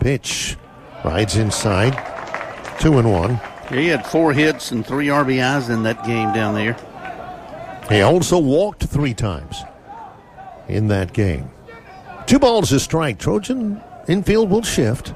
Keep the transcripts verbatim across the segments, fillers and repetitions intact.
pitch. Rides inside. Two and one. He had four hits and three R B Is in that game down there. He also walked three times in that game. Two balls a strike. Trojan infield will shift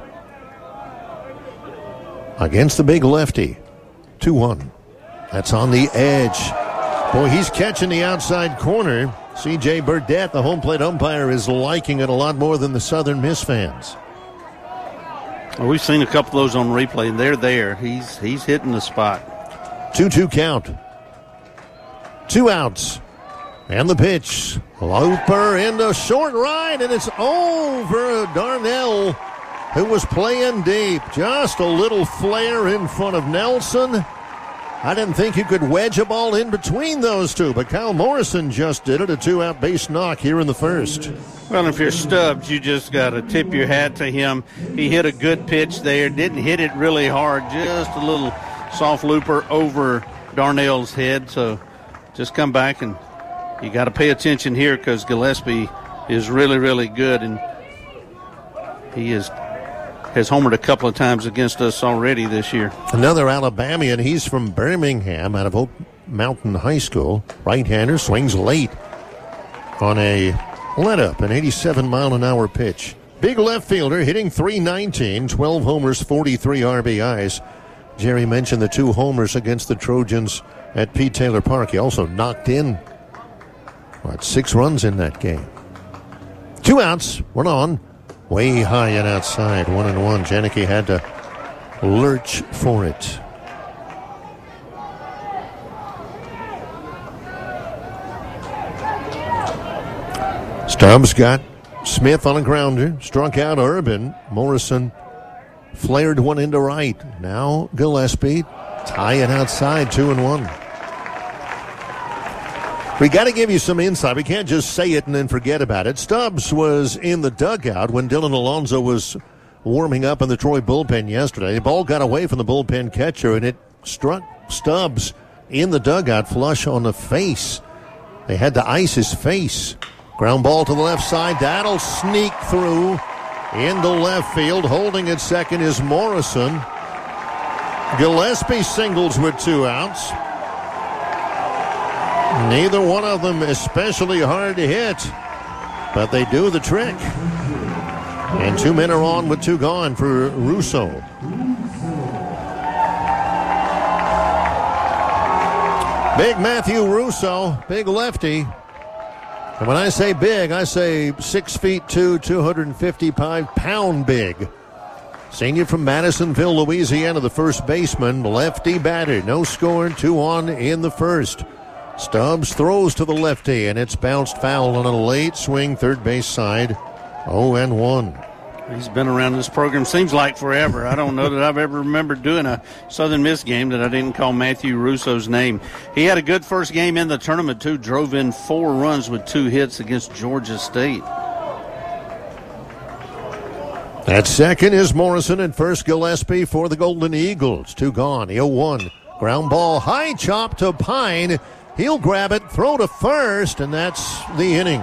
against the big lefty. two one. That's on the edge. Boy, he's catching the outside corner. C J Burdette, the home plate umpire, is liking it a lot more than the Southern Miss fans. Well, we've seen a couple of those on replay, and they're there. He's he's hitting the spot. two two count. Two outs. And the pitch. Looper into short right, and it's over. Darnell, who was playing deep. Just a little flare in front of Nelson. I didn't think you could wedge a ball in between those two, but Kyle Morrison just did it. A two-out base knock here in the first. Well, if you're Stubbs, you just got to tip your hat to him. He hit a good pitch there. Didn't hit it really hard. Just a little soft looper over Darnell's head. So just come back, and you got to pay attention here because Gillespie is really, really good, and he is has homered a couple of times against us already this year. Another Alabamian. He's from Birmingham out of Oak Mountain High School. Right-hander swings late on a let-up, an eighty-seven mile an hour pitch. Big left fielder hitting three nineteen, twelve homers, forty-three R B Is. Jerry mentioned the two homers against the Trojans at Pete Taylor Park. He also knocked in what, six runs in that game. Two outs, one on. Way high and outside, one and one. Janicki had to lurch for it. Stubbs got Smith on a grounder, struck out Urban. Morrison flared one into right. Now Gillespie tie it outside, two and one. We got to give you some insight. We can't just say it and then forget about it. Stubbs was in the dugout when Dylan Alonso was warming up in the Troy bullpen yesterday. The ball got away from the bullpen catcher, and it struck Stubbs in the dugout flush on the face. They had to ice his face. Ground ball to the left side. That'll sneak through into left field. Holding at second is Morrison. Gillespie singles with two outs. Neither one of them especially hard to hit, but they do the trick. And two men are on with two gone for Russo. Big Matthew Russo, big lefty. And when I say big, I say six feet two, two hundred fifty-five pound big. Senior from Madisonville, Louisiana, the first baseman, lefty batter. No score, two on in the first. Stubbs throws to the lefty, and it's bounced foul on a late swing, third base side. oh and one. He's been around this program, seems like forever. I don't know that I've ever remembered doing a Southern Miss game that I didn't call Matthew Russo's name. He had a good first game in the tournament, too. Drove in four runs with two hits against Georgia State. At second is Morrison, and first Gillespie for the Golden Eagles. Two gone, the oh one. Ground ball, high chop to Pine. He'll grab it, throw to first, and that's the inning.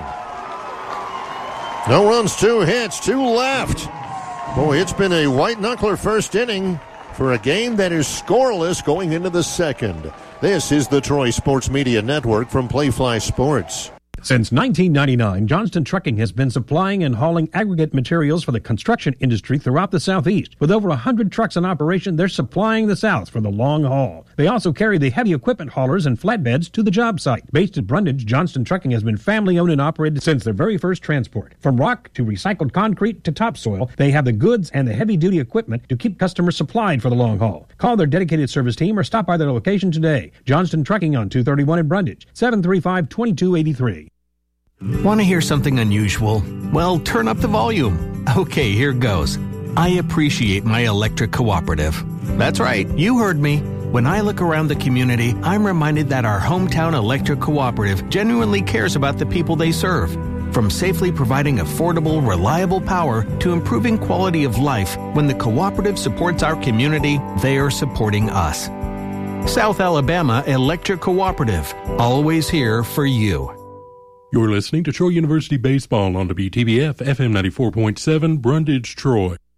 No runs, two hits, two left. Boy, it's been a white-knuckler first inning for a game that is scoreless going into the second. This is the Troy Sports Media Network from Playfly Sports. Since nineteen ninety-nine, Johnston Trucking has been supplying and hauling aggregate materials for the construction industry throughout the Southeast. With over one hundred trucks in operation, they're supplying the South for the long haul. They also carry the heavy equipment haulers and flatbeds to the job site. Based at Brundage, Johnston Trucking has been family-owned and operated since their very first transport. From rock to recycled concrete to topsoil, they have the goods and the heavy-duty equipment to keep customers supplied for the long haul. Call their dedicated service team or stop by their location today. Johnston Trucking on two thirty-one in Brundage, seven three five, two two eight three. Want to hear something unusual? Well, turn up the volume. Okay, here goes. I appreciate my electric cooperative. That's right, you heard me. When I look around the community, I'm reminded that our hometown electric cooperative genuinely cares about the people they serve. From safely providing affordable, reliable power to improving quality of life, when the cooperative supports our community, they are supporting us. South Alabama Electric Cooperative, always here for you. You're listening to Troy University Baseball on W T B F F M ninety-four point seven, Brundage, Troy.